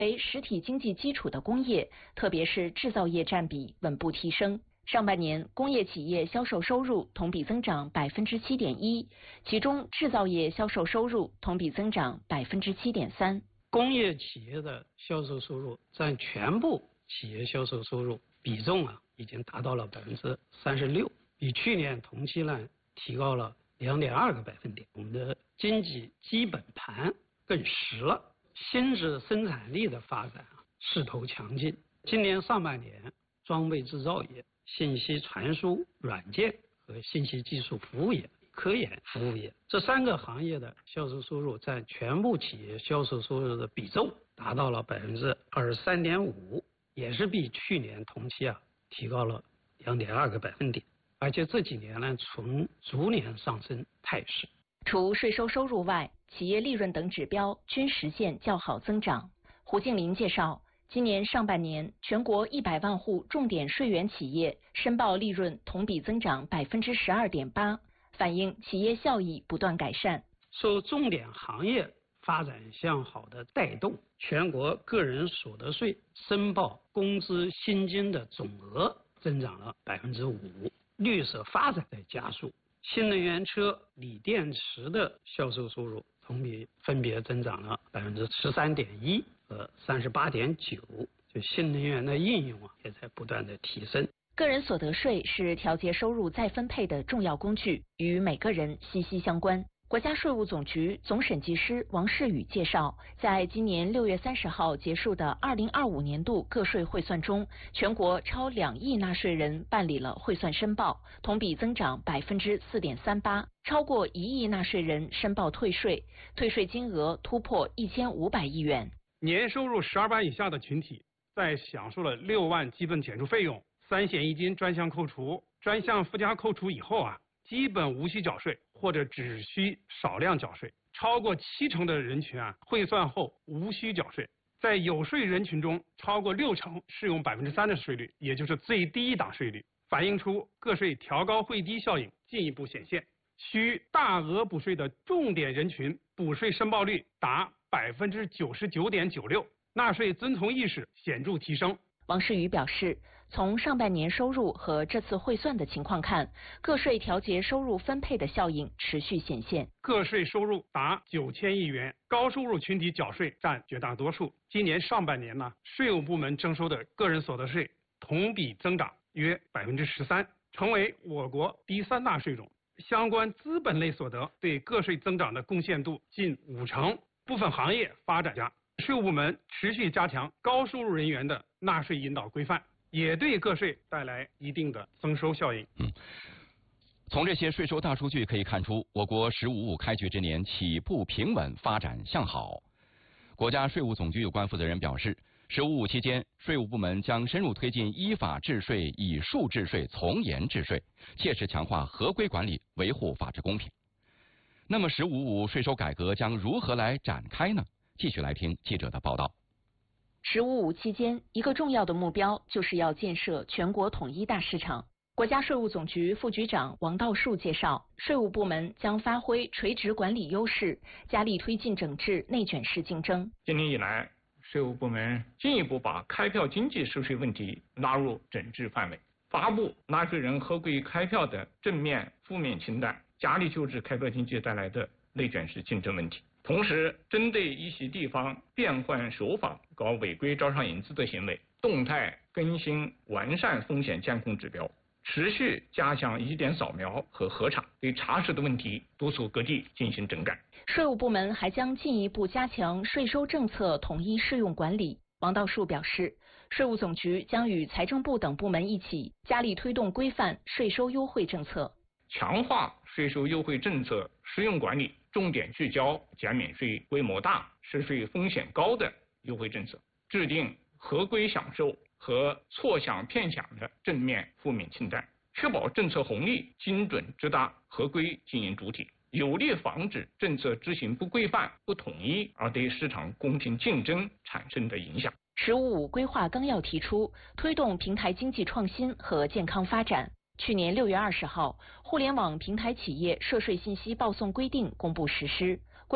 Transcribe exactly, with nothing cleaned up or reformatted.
为实体经济基础的工业，特别是制造业占比稳步提升。上半年工业企业销售收入同比增长百分之七点一，其中制造业销售收入同比增长百分之七点三。 工业企业的销售收入占全部企业销售收入比重啊，已经达到了百分之三十六，比去年同期呢提高了两点二个百分点。我们的经济基本盘更实了，新质生产力的发展势头强劲。今年上半年，装备制造业、信息传输软件和信息技术服务业、科研服务业这三个行业的销售收入占全部企业销售收入的比重达到了百分之二十三点五，也是比去年同期啊提高了两点二个百分点，而且这几年呢呈逐年上升态势。 除税收收入外，企业利润等指标均实现较好增长。胡静林介绍，今年上半年，全国一百万户重点税源企业申报利润同比增长百分之十二点八，反映企业效益不断改善。 受重点行业发展向好的带动，全国个人所得税申报工资薪金的总额增长了百分之五，绿色发展在加速。新能源车、锂电池的销售收入同比分别增长了百分之十三点一和三十八点九，就新能源的应用啊，也在不断的提升。 个人所得税是调节收入再分配的重要工具，与每个人息息相关。国家税务总局总审计师王世宇介绍，在今年六月三十号结束的二零二五年度个税汇算中，全国超两亿纳税人办理了汇算申报，同比增长百分之四点三八，超过一亿纳税人申报退税，退税金额突破一千五百亿元。 年收入十二万以下的群体，在享受了六万基本减除费用、三险一金专项扣除、专项附加扣除以后啊，基本无需缴税，或者只需少量缴税。超过七成的人群啊，汇算后无需缴税。在有税人群中，超过六成适用百分之三的税率，也就是最低档税率，反映出个税调高汇低效应进一步显现。需大额补税的重点人群，补税申报率达百分之九十九点九六，纳税遵从意识显著提升。 王世宇表示，从上半年收入和这次汇算的情况看，个税调节收入分配的效应持续显现。 个税收入达九千亿元，高收入群体缴税占绝大多数。今年上半年呢，税务部门征收的个人所得税同比增长约百分之十三，成为我国第三大税种。相关资本类所得对个税增长的贡献度近五成，部分行业发展佳。税务部门持续加强高收入人员的纳税引导规范，也对个税带来一定的增收效应。 嗯，从这些税收大数据可以看出，我国“十五五”开局之年起步平稳，发展向好。国家税务总局有关负责人表示，“十五五”期间，税务部门将深入推进依法治税、以数治税、从严治税，切实强化合规管理，维护法治公平。那么，“十五五”税收改革将如何来展开呢？继续来听记者的报道。 十五五期间，一个重要的目标就是要建设全国统一大市场。国家税务总局副局长王道树介绍，税务部门将发挥垂直管理优势，加力推进整治内卷式竞争。 今年以来，税务部门进一步把开票经济收税问题纳入整治范围，发布纳税人合规开票的正面、负面清单，加力纠治开票经济带来的内卷式竞争问题。同时，针对一些地方变换手法搞违规招商引资的行为，动态更新完善风险监控指标，持续加强疑点扫描和核查，对查实的问题督促各地进行整改。 税务部门还将进一步加强税收政策统一适用管理。王道树表示，税务总局将与财政部等部门一起，加力推动规范税收优惠政策， 强化税收优惠政策适用管理，重点聚焦减免税规模大、涉税风险高的优惠政策，制定合规享受和错享骗享的正面、负面清单，确保政策红利精准直达合规经营主体，有力防止政策执行不规范、不统一而对市场公平竞争产生的影响。 十五五规划纲要提出，推动平台经济创新和健康发展。去年六月二十号，互联网平台企业涉税信息报送规定公布实施。